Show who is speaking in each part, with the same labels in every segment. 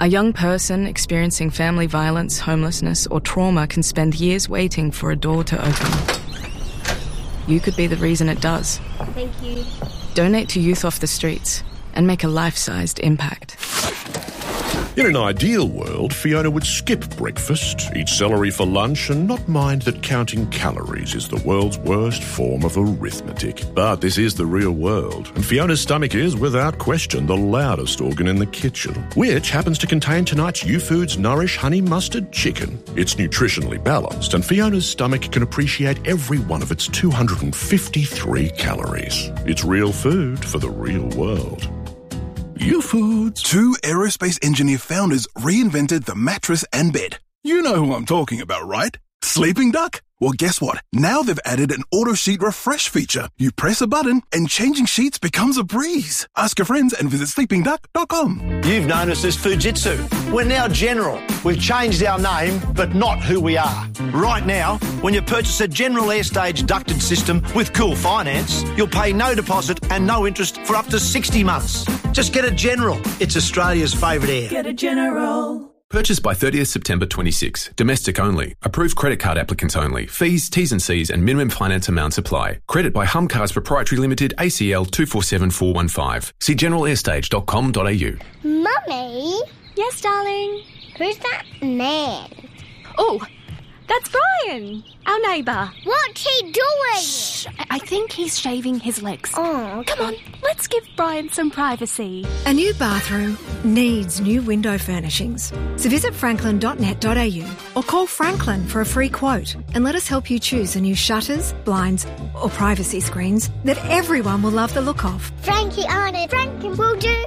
Speaker 1: A young person experiencing family violence, homelessness, or trauma can spend years waiting for a door to open. You could be the reason it does.
Speaker 2: Thank you.
Speaker 1: Donate to Youth Off the Streets and make a life-sized impact.
Speaker 3: In an ideal world, Fiona would skip breakfast, eat celery for lunch, and not mind that counting calories is the world's worst form of arithmetic. But this is the real world, and Fiona's stomach is, without question, the loudest organ in the kitchen, which happens to contain tonight's YouFoods Nourish Honey Mustard Chicken. It's nutritionally balanced, and Fiona's stomach can appreciate every one of its 253 calories. It's real food for the real world. YouFoods.
Speaker 4: Two aerospace engineer founders reinvented the mattress and bed. You know who I'm talking about, right? Sleeping Duck? Well, guess what? Now they've added an auto sheet refresh feature. You press a button and changing sheets becomes a breeze. Ask your friends and visit sleepingduck.com.
Speaker 5: You've known us as Fujitsu. We're now General. We've changed our name, but not who we are. Right now, when you purchase a General Airstage ducted system with Cool Finance, you'll pay no deposit and no interest for up to 60 months. Just get a General. It's Australia's favourite air.
Speaker 6: Get a General.
Speaker 7: Purchased by 30th September 26. Domestic only. Approved credit card applicants only. Fees, T's and C's and minimum finance amounts apply. Credit by Hum Cars Proprietary Limited, ACL 247415. See generalair.com.au.
Speaker 2: Mummy?
Speaker 8: Yes, darling?
Speaker 2: Who's that man?
Speaker 8: Oh, that's Brian, our neighbour.
Speaker 2: What's he doing?
Speaker 8: Shh, I think he's shaving his legs.
Speaker 2: Oh, okay.
Speaker 8: Come on, let's give Brian some privacy.
Speaker 9: A new bathroom needs new window furnishings. So visit franklin.net.au or call Franklin for a free quote and let us help you choose the new shutters, blinds or privacy screens that everyone will love the look of.
Speaker 2: Frankie on it. Franklin will do.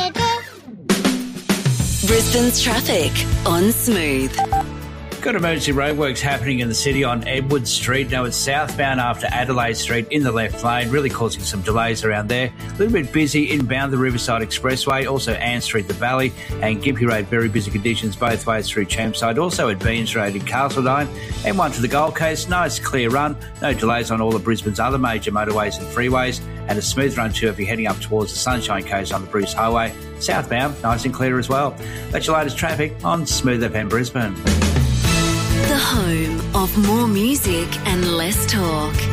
Speaker 10: Brisbane's traffic on Smooth.
Speaker 11: Got emergency roadworks happening in the city on Edward Street. Now it's southbound after Adelaide Street in the left lane, really causing some delays around there. A little bit busy inbound the Riverside Expressway, also Ann Street, the Valley, and Gympie Road, very busy conditions both ways through Chermside. Also at Beans Road in Castledine. And one to the Gold Coast, nice clear run. No delays on all of Brisbane's other major motorways and freeways. And a smooth run too if you're heading up towards the Sunshine Coast on the Bruce Highway. Southbound, nice and clear as well. That's your latest traffic on Smooth FM Brisbane.
Speaker 10: The home of more music and less talk.